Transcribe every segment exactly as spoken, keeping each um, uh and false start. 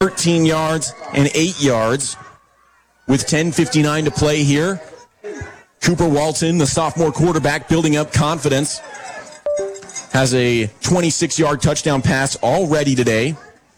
thirteen yards and eight yards with ten fifty-nine to play here. Cooper Walton, the sophomore quarterback, building up confidence, has a twenty-six-yard touchdown pass already today.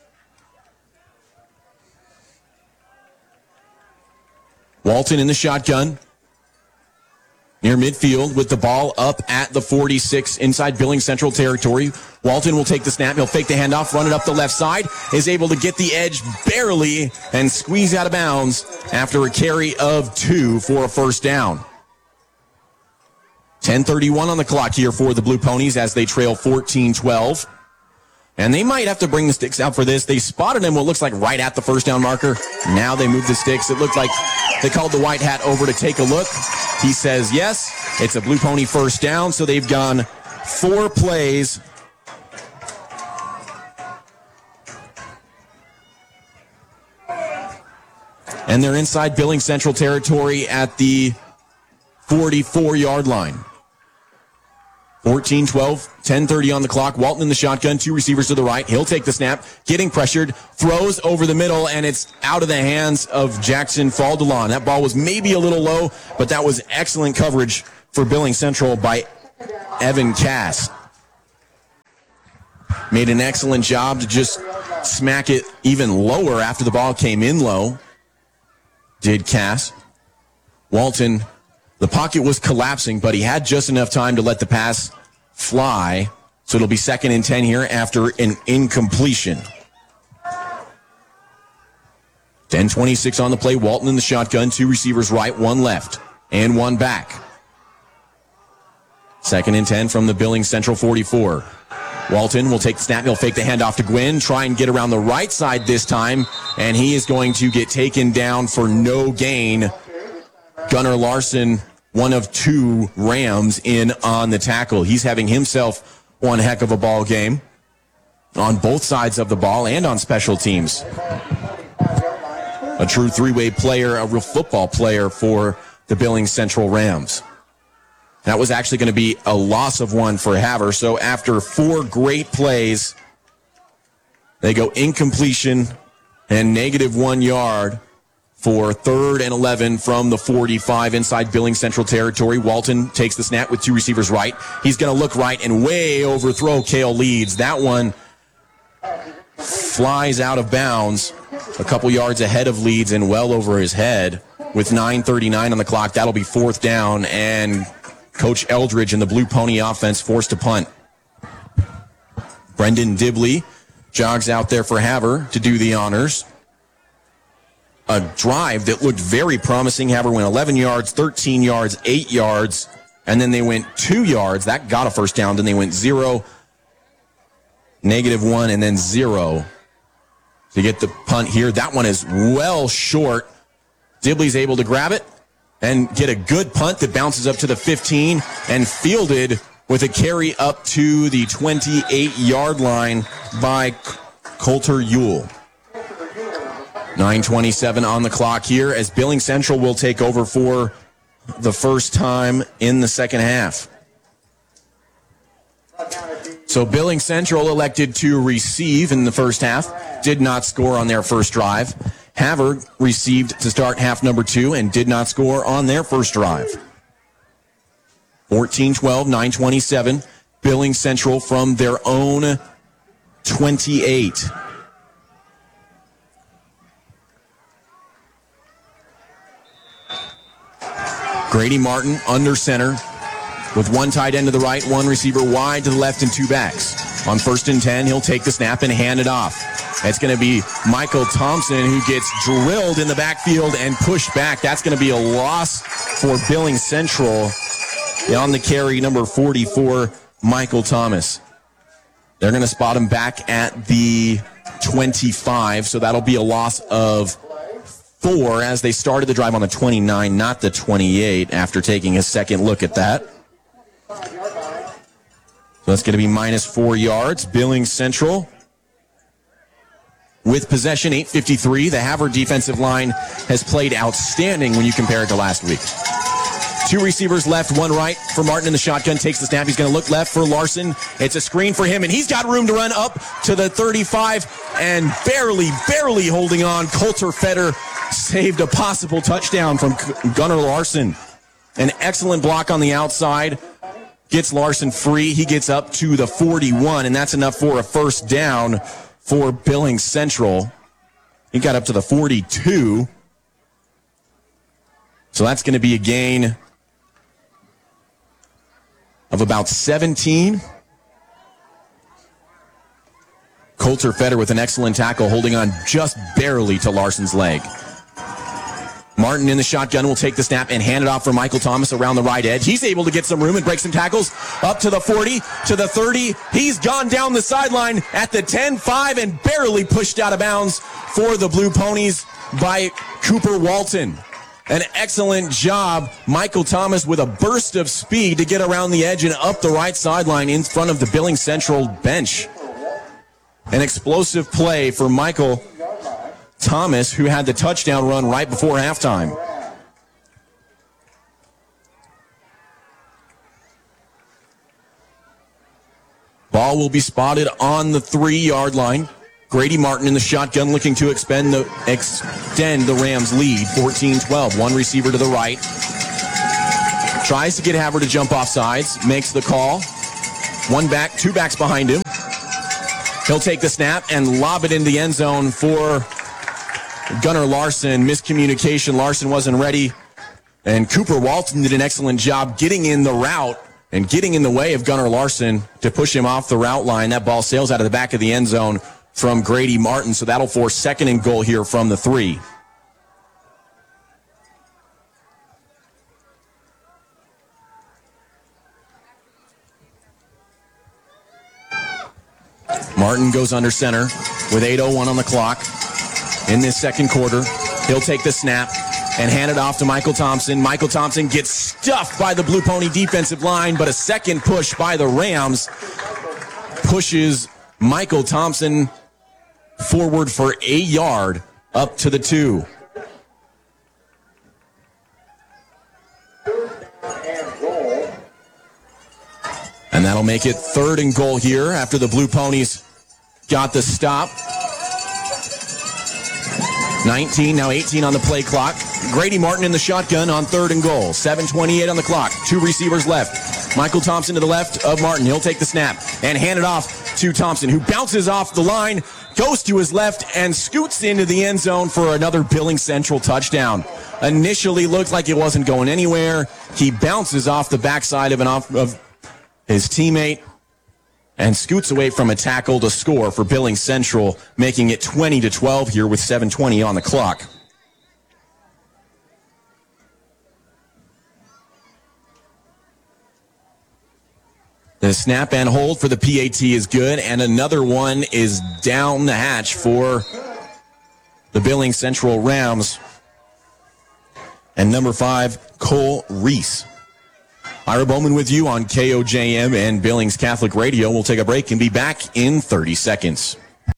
Walton in the shotgun near midfield with the ball up at the forty-six inside Billings Central territory. Walton will take the snap. He'll fake the handoff, run it up the left side, is able to get the edge barely and squeeze out of bounds after a carry of two for a first down. ten thirty-one on the clock here for the Blue Ponies as they trail fourteen twelve. And they might have to bring the sticks out for this. They spotted him what looks like right at the first down marker. Now they move the sticks. It looked like they called the white hat over to take a look. He says yes. It's a Blue Pony first down, so they've gone four plays. And they're inside Billings Central territory at the forty-four-yard line. fourteen twelve, ten thirty on the clock. Walton in the shotgun, two receivers to the right. He'll take the snap, getting pressured, throws over the middle, and it's out of the hands of Jackson Faldelon. That ball was maybe a little low, but that was excellent coverage for Billings Central by Evan Cass. Made an excellent job to just smack it even lower after the ball came in low. Did Cass. Walton, the pocket was collapsing, but he had just enough time to let the pass fly. So it'll be second and ten here after an incompletion. ten twenty-six on the play. Walton in the shotgun. Two receivers right, one left, and one back. Second and ten from the Billings Central forty-four. Walton will take the snap. He'll fake the handoff to Gwynn. Try and get around the right side this time. And he is going to get taken down for no gain. Gunnar Larson, one of two Rams, in on the tackle. He's having himself one heck of a ball game on both sides of the ball and on special teams. A true three-way player, a real football player for the Billings Central Rams. That was actually going to be a loss of one for Havre. So after four great plays, they go incompletion and negative one yard for third and eleven from the forty-five inside Billings Central territory. Walton takes the snap with two receivers right. He's going to look right and way overthrow Cale Leeds. That one flies out of bounds a couple yards ahead of Leeds and well over his head. With nine thirty-nine on the clock, that'll be fourth down, and Coach Eldridge and the Blue Pony offense forced to punt. Brendan Dibley jogs out there for Havre to do the honors. A drive that looked very promising. Havre went eleven yards, thirteen yards, eight yards, and then they went two yards. That got a first down. Then they went zero, negative one, and then zero to get the punt here. That one is well short. Dibley's able to grab it and get a good punt that bounces up to the fifteen and fielded with a carry up to the twenty-eight-yard line by Coulter Ewell. nine twenty-seven on the clock here as Billings Central will take over for the first time in the second half. So Billings Central elected to receive in the first half, did not score on their first drive. Havre received to start half number two and did not score on their first drive. fourteen twelve, nine twenty-seven. Billings Central from their own twenty-eight. Grady Martin under center with one tight end to the right, one receiver wide to the left, and two backs. On first and ten, he'll take the snap and hand it off. It's going to be Michael Thompson who gets drilled in the backfield and pushed back. That's going to be a loss for Billings Central. On the carry, number forty-four, Michael Thomas. They're going to spot him back at the twenty-five, so that'll be a loss of four as they started the drive on the twenty-nine, not the twenty-eight, after taking a second look at that. So that's going to be minus four yards. Billings Central with possession, eight fifty-three. The Havre defensive line has played outstanding when you compare it to last week. Two receivers left, one right for Martin in the shotgun. Takes the snap. He's going to look left for Larson. It's a screen for him, and he's got room to run up to the thirty-five and barely, barely holding on. Coulter Fetter saved a possible touchdown from Gunnar Larson. An excellent block on the outside. Gets Larson free. He gets up to the forty-one, and that's enough for a first down for Billings Central. He got up to the forty-two. So that's going to be a gain of about seventeen. Coulter Fetter with an excellent tackle, holding on just barely to Larson's leg. Martin in the shotgun will take the snap and hand it off for Michael Thomas around the right edge. He's able to get some room and break some tackles up to the forty, to the thirty. He's gone down the sideline at the ten five and barely pushed out of bounds for the Blue Ponies by Cooper Walton. An excellent job. Michael Thomas with a burst of speed to get around the edge and up the right sideline in front of the Billings Central bench. An explosive play for Michael Thomas, who had the touchdown run right before halftime. Ball will be spotted on the three-yard line. Grady Martin in the shotgun looking to expend the, extend the Rams' lead, fourteen twelve. One receiver to the right. Tries to get Haver to jump off sides. Makes the call. One back, two backs behind him. He'll take the snap and lob it in the end zone for Gunnar Larson. Miscommunication. Larson wasn't ready. And Cooper Walton did an excellent job getting in the route and getting in the way of Gunnar Larson to push him off the route line. That ball sails out of the back of the end zone from Grady Martin, so that'll force second and goal here from the three. Martin goes under center with eight oh one on the clock in this second quarter. He'll take the snap and hand it off to Michael Thompson. Michael Thompson gets stuffed by the Blue Pony defensive line, but a second push by the Rams pushes Michael Thompson forward for a yard up to the two. And that'll make it third and goal here after the Blue Ponies got the stop. nineteen, now eighteen on the play clock. Grady Martin in the shotgun on third and goal. seven twenty-eight on the clock. Two receivers left. Michael Thompson to the left of Martin. He'll take the snap and hand it off to Thompson, who bounces off the line, goes to his left, and scoots into the end zone for another Billings Central touchdown. Initially looked like it wasn't going anywhere. He bounces off the backside of an off of his teammate and scoots away from a tackle to score for Billings Central, making it twenty to twelve here with seven twenty on the clock. The snap and hold for the P A T is good, and another one is down the hatch for the Billings Central Rams. And number five, Cole Reese. Ira Bowman with you on K O J M and Billings Catholic Radio. We'll take a break and be back in thirty seconds.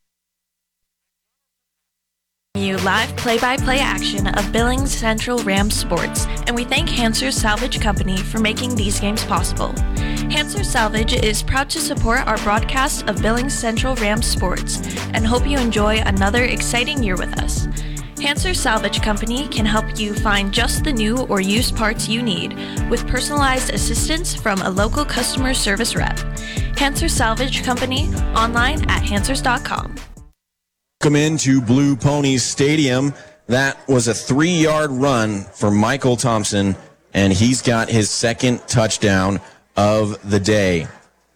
You live play-by-play action of Billings Central Rams sports, and we thank Hanser Salvage Company for making these games possible. Hanser Salvage is proud to support our broadcast of Billings Central Rams sports and hope you enjoy another exciting year with us. Hanser Salvage Company can help you find just the new or used parts you need with personalized assistance from a local customer service rep. Hanser Salvage Company, online at hansers dot com. Welcome into Blue Ponies Stadium. That was a three-yard run for Michael Thompson, and he's got his second touchdown of the day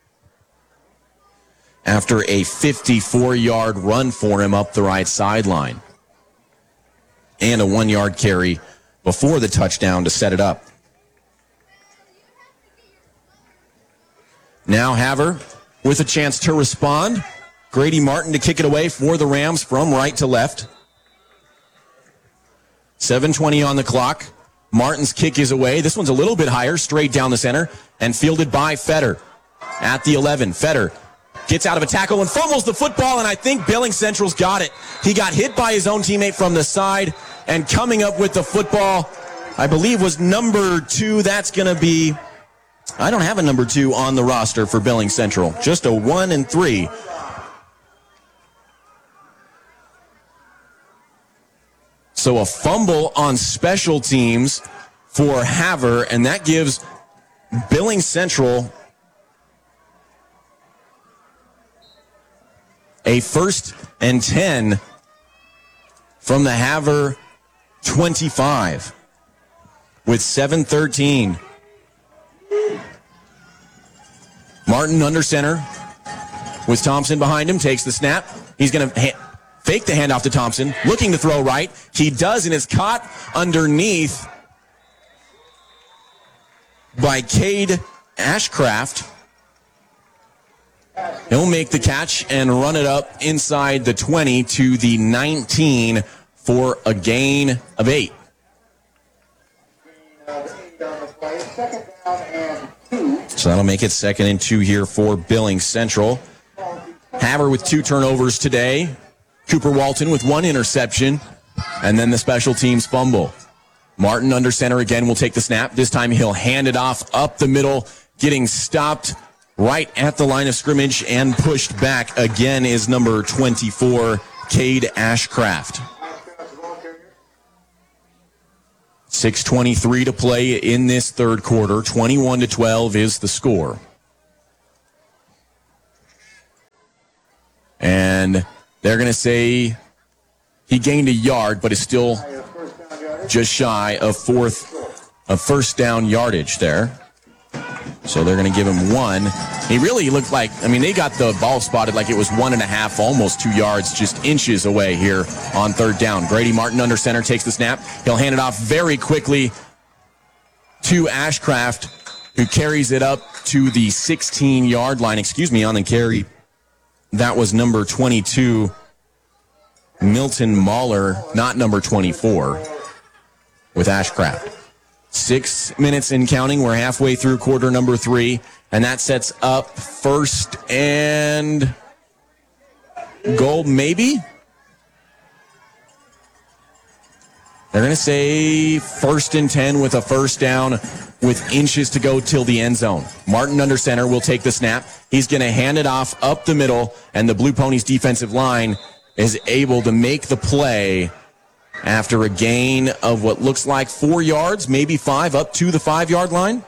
after a fifty-four-yard run for him up the right sideline and a one-yard carry before the touchdown to set it up. Now Haver with a chance to respond. Grady Martin to kick it away for the Rams from right to left. seven twenty on the clock. Martin's kick is away. This one's a little bit higher, straight down the center, and fielded by Fetter at the eleven. Fetter gets out of a tackle and fumbles the football, and I think Billings Central's got it. He got hit by his own teammate from the side, and coming up with the football I believe was number two. That's going to be, I don't have a number two on the roster for Billings Central. Just a one and three. So a fumble on special teams for Havre, and that gives Billings Central a first and ten from the Havre twenty-five with seven thirteen. Martin under center with Thompson behind him, takes the snap. He's going to ha- fake the handoff to Thompson, looking to throw right. He does, and is caught underneath by Cade Ashcraft. He'll make the catch and run it up inside the twenty to the nineteen for a gain of eight. So that'll make it second and two here for Billings Central. Havre with two turnovers today. Cooper Walton with one interception. And then the special teams fumble. Martin under center again will take the snap. This time he'll hand it off up the middle, getting stopped right at the line of scrimmage and pushed back again is number twenty-four, Cade Ashcraft. six twenty-three to play in this third quarter. twenty-one to twelve is the score. And they're going to say he gained a yard, but is still just shy of fourth, of first down yardage there. So they're going to give him one. He really looked like, I mean, they got the ball spotted like it was one and a half, almost two yards, just inches away here on third down. Grady Martin under center takes the snap. He'll hand it off very quickly to Ashcraft, who carries it up to the sixteen-yard line. Excuse me, on the carry. That was number twenty-two, Milton Mahler, not number twenty-four, with Ashcraft. Six minutes in counting. We're halfway through quarter number three, and that sets up first and goal, maybe? They're going to say first and ten with a first down with inches to go till the end zone. Martin under center will take the snap. He's going to hand it off up the middle, and the Blue Ponies defensive line is able to make the play after a gain of what looks like four yards, maybe five, up to the five-yard line.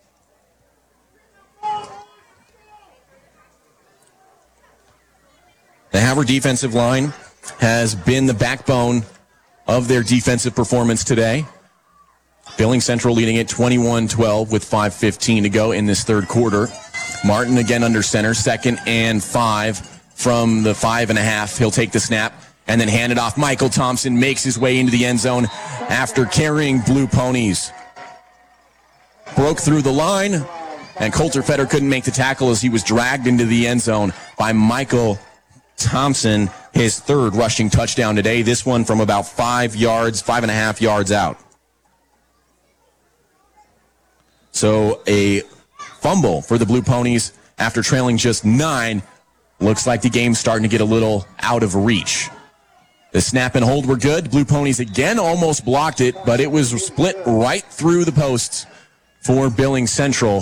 The Havre defensive line has been the backbone of their defensive performance today. Billings Central leading it twenty-one twelve with five fifteen to go in this third quarter. Martin again under center, second and five from the five and a half. He'll take the snap and then hand it off. Michael Thompson makes his way into the end zone after carrying Blue Ponies. Broke through the line, and Coulter Fetter couldn't make the tackle as he was dragged into the end zone by Michael Thompson, his third rushing touchdown today. This one from about five yards, five and a half yards out. So a fumble for the Blue Ponies after trailing just nine. Looks like the game's starting to get a little out of reach. The snap and hold were good. Blue Ponies again almost blocked it, but it was split right through the posts for Billings Central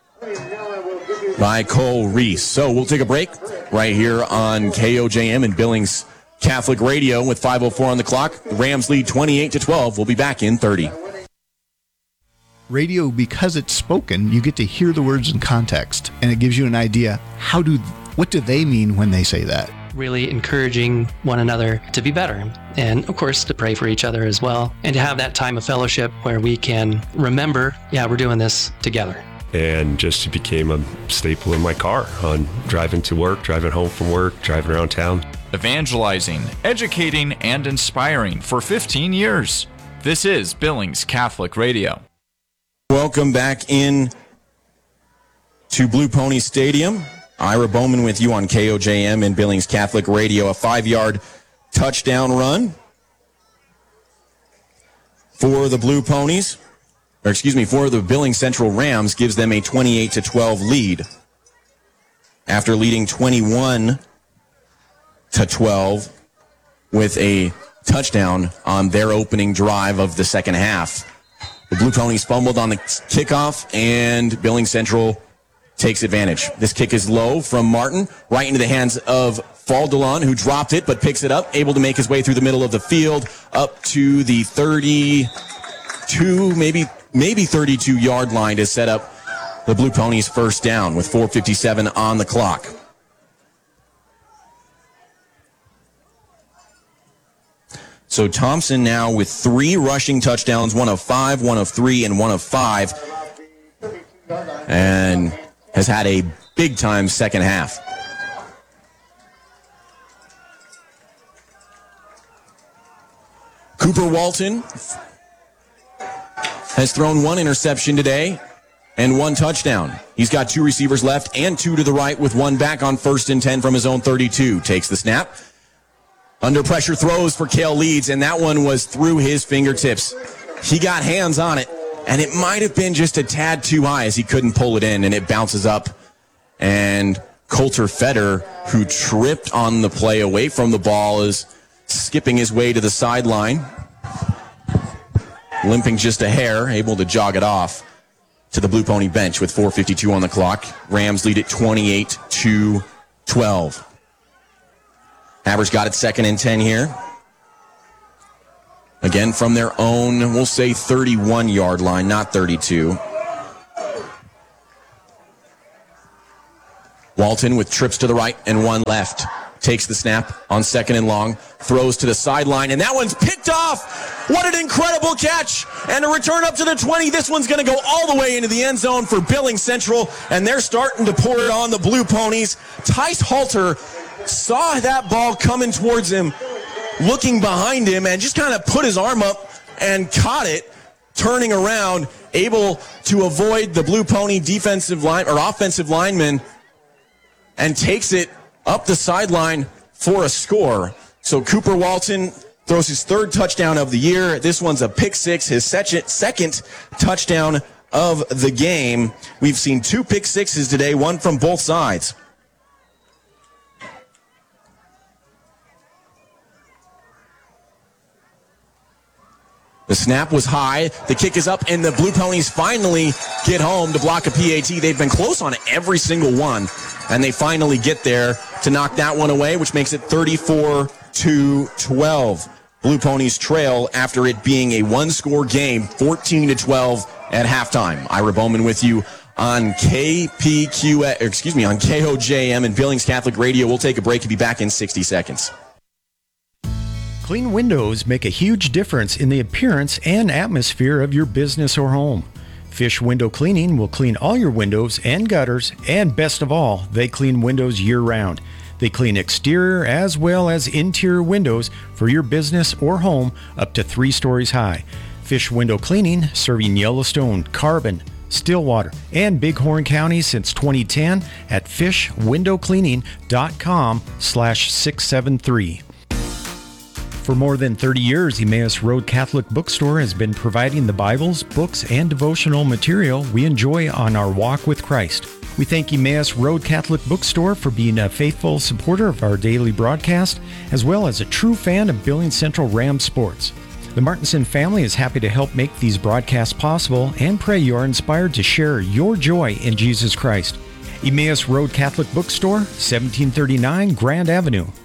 by Cole Reese. So we'll take a break right here on K O J M and Billings Catholic Radio with five oh four on the clock. The Rams lead twenty-eight to twelve. We'll be back in thirty. Radio, because it's spoken, you get to hear the words in context, and it gives you an idea, how do, what do they mean when they say that? Really encouraging one another to be better, and of course to pray for each other as well, and to have that time of fellowship where we can remember, yeah, we're doing this together. And just became a staple in my car on driving to work, driving home from work, driving around town. Evangelizing, educating, and inspiring for fifteen years. This is Billings Catholic Radio. Welcome back in to Blue Pony Stadium. Ira Bowman with you on K O J M and Billings Catholic Radio. A five-yard touchdown run for the Blue Ponies, or excuse me, for the Billings Central Rams, gives them a twenty-eight to twelve lead after leading twenty-one to twelve with a touchdown on their opening drive of the second half. The Blue Ponies fumbled on the kickoff, and Billings Central takes advantage. This kick is low from Martin, right into the hands of Faldelon, who dropped it but picks it up, able to make his way through the middle of the field up to the thirty-two, maybe maybe thirty-two yard line to set up the Blue Ponies first down with four fifty-seven on the clock. So Thompson now with three rushing touchdowns, one of five, one of three, and one of five, and has had a big-time second half. Cooper Walton has thrown one interception today and one touchdown. He's got two receivers left and two to the right with one back on first and ten from his own thirty-two. Takes the snap. Under pressure throws for Cale Leeds, and that one was through his fingertips. He got hands on it, and it might have been just a tad too high as he couldn't pull it in, and it bounces up. And Coulter Fetter, who tripped on the play away from the ball, is skipping his way to the sideline, limping just a hair, able to jog it off to the Blue Pony bench with four fifty-two on the clock. Rams lead it twenty-eight to twelve. Havers got it second and ten here. Again, from their own, we'll say thirty-one yard line, not thirty-two. Walton with trips to the right and one left. Takes the snap on second and long, throws to the sideline, and that one's picked off. What an incredible catch. And a return up to the twenty. This one's going to go all the way into the end zone for Billings Central, and they're starting to pour it on the Blue Ponies. Tice Halter saw that ball coming towards him, looking behind him, and just kind of put his arm up and caught it, turning around, able to avoid the Blue Pony defensive line or offensive lineman, and takes it up the sideline for a score. So Cooper Walton throws his third touchdown of the year. This one's a pick six, his second touchdown of the game. We've seen two pick sixes today, one from both sides. The snap was high, the kick is up, and the Blue Ponies finally get home to block a P A T. They've been close on every single one, and they finally get there to knock that one away, which makes it thirty-four to twelve. Blue Ponies trail after it being a one-score game, fourteen to twelve at halftime. Ira Bowman with you on K P Q, excuse me, on K O J M and Billings Catholic Radio. We'll take a break and be back in sixty seconds. Clean windows make a huge difference in the appearance and atmosphere of your business or home. Fish Window Cleaning will clean all your windows and gutters, and best of all, they clean windows year-round. They clean exterior as well as interior windows for your business or home up to three stories high. Fish Window Cleaning, serving Yellowstone, Carbon, Stillwater, and Bighorn counties since twenty ten at fish window cleaning dot com slash six seven three. For more than thirty years, Emmaus Road Catholic Bookstore has been providing the Bibles, books, and devotional material we enjoy on our walk with Christ. We thank Emmaus Road Catholic Bookstore for being a faithful supporter of our daily broadcast, as well as a true fan of Billings Central Rams sports. The Martinson family is happy to help make these broadcasts possible and pray you are inspired to share your joy in Jesus Christ. Emmaus Road Catholic Bookstore, seventeen thirty-nine Grand Avenue.